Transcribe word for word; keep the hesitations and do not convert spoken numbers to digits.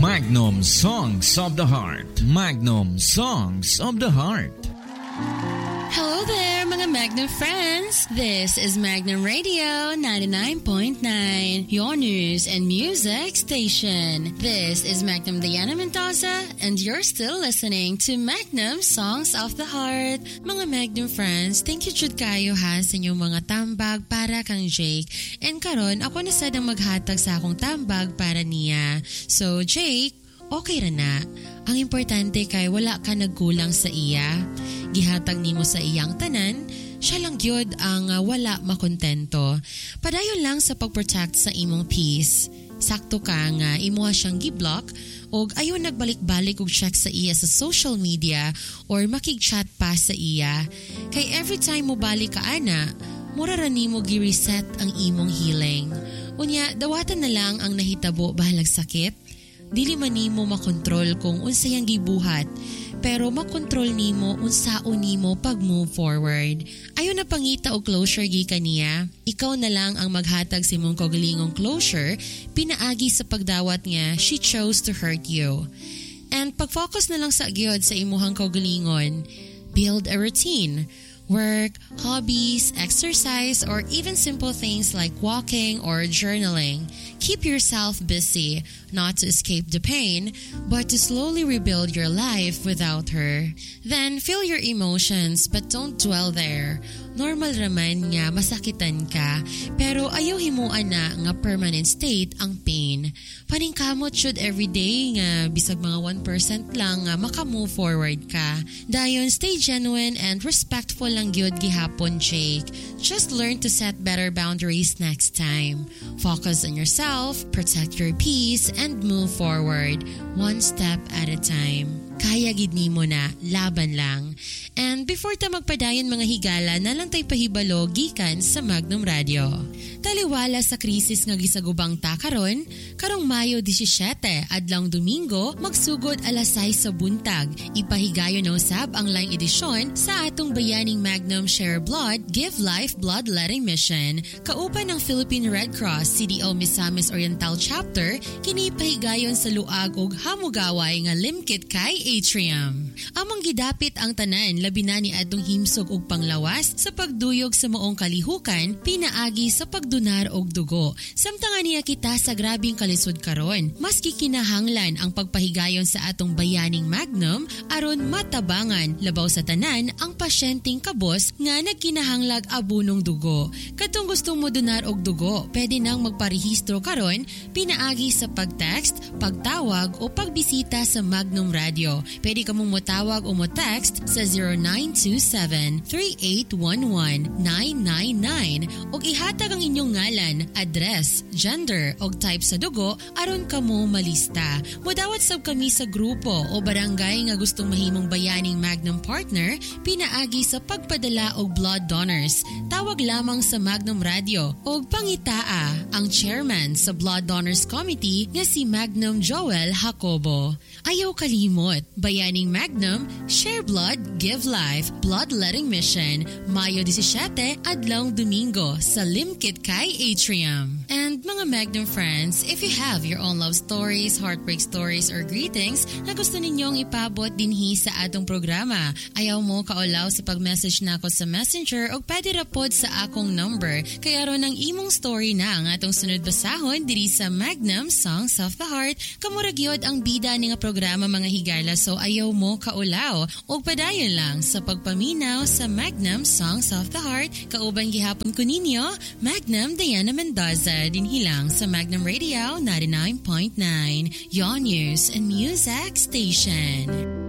Magnum Songs of the Heart. Magnum Songs of the Heart. Hello there, mga Magnum friends! This is Magnum Radio ninety-nine point nine, your news and music station. This is Magnum Diana Mendoza, and you're still listening to Magnum Songs of the Heart. Mga Magnum friends, thank you jud kayo ha sa inyong mga tambag para kang Jake. And karon, ako na sadang maghatag sa akong tambag para niya. So, Jake, okay ra na. Ang importante kay wala ka nagkulang sa iya. Gihatag nimo sa iyang tanan, siya lang gyud ang uh, wala makontento. Padayon lang sa pagprotect sa imong peace. Sakto ka nga imuha siyang gi-block og ayon nagbalik-balik og check sa iya sa social media or makig-chat pa sa iya. Kay every time mo balik ka ana, mura ra nimo gi-reset ang imong healing. Unya, dawatan na lang ang nahitabo bahalag sakit. Dili man nimo makontrol kung unsayang gibuhat, pero makontrol nimo unsaon nimo pag-move forward. Ayon na pangita og closure gikan niya, ikaw na lang ang maghatag sa imong kaugalingong closure, pinaagi sa pagdawat nga she chose to hurt you. And pag-focus na lang sa gyud sa imuhang kaugalingon, build a routine. Work, hobbies, exercise, or even simple things like walking or journaling. Keep yourself busy, not to escape the pain, but to slowly rebuild your life without her. Then, feel your emotions but don't dwell there. Normal raman nga masakitan ka, pero ayaw himuan na nga permanent state ang pain. Paningkamot should everyday nga bisag mga one percent lang nga maka-move forward ka. Dayon, stay genuine and respectful lang gyud gihapon, Jake. Just learn to set better boundaries next time. Focus on yourself, protect your peace, and move forward, one step at a time. Kaya gid nimo na, laban lang. And before ta magpadayon mga higala, nalang tay pahibalo gikan sa Magnum Radio. Taliwala sa krisis nga gisagubang ta karon, karong Mayo seventeen, adlawng Domingo, magsugod alas sais sa buntag. Ipahigayon na usab ang line edisyon sa atong bayaning Magnum Share Blood, Give Life Bloodletting Mission. Kauban ng Philippine Red Cross C D O Misamis Oriental Chapter, kini pahigayon sa luag og hamugaway nga Limkit Kay Atrium. Among gidapit ang tanan, labi na ni adtong himsog og panglawas sa pagduyog sa maong kalihukan, pinaagi sa pagdunar og dugo. Samtang niya kita sa grabing kalisod karon, mas kikinahanglan ang pagpahigayon sa atong bayaning Magnum aron matabangan labaw sa tanan ang pasyenteng kabos nga nagkinahanglag abunong dugo. Katong gustong mo donar og dugo, pwede nang magparehistro karon, pinaagi sa pag-text, pagtawag o pagbisita sa Magnum Radio. Pwede ka mong motawag o mo-text sa zero nine two seven, three eight one one, nine nine nine o ihatag ang inyong ngalan, address, gender o type sa dugo aron kamo malista. Modawat sab kami sa grupo o barangay nga gustong mahimong bayaning Magnum partner, pinaagi sa pagpadala og blood donors. Tawag lamang sa Magnum Radio o pangitaa ang chairman sa Blood Donors Committee nga si Magnum Joel Jacobo. Ayaw kalimot, bayaning Magnum, Share Blood, Give Life, Bloodletting Mission, Mayo seventeen, adlawng Domingo sa Limkit Kay Atrium. And mga Magnum friends, if you have your own love stories, heartbreak stories, or greetings na gusto ninyong ipabot dinhi sa atong programa, ayaw mo kaulaw sa pag-message na ako sa Messenger o pwede rapod sa akong number. Kaya ron ang imong story na ang atong sunod basahon diri sa Magnum Songs of the Heart. Kamurag yod ang bida ni nga programa mga higala, so ayaw mo kaulaw. O padayon lang sa pagpaminaw sa Magnum Songs of the Heart. Kauban gihapon ko ninyo, Magnum Diana Mendoza, dinhilang sa Magnum Radio ninety-nine point nine, your news and music station.